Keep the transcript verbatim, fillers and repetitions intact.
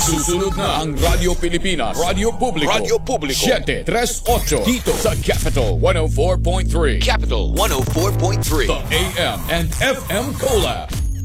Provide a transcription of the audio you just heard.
Susunod na ang Radyo Pilipinas, Radyo Publiko, Radyo Publiko, seven thirty-eight dito sa Capital one oh four point three. Capital one oh four point three. The A M and F M Collab.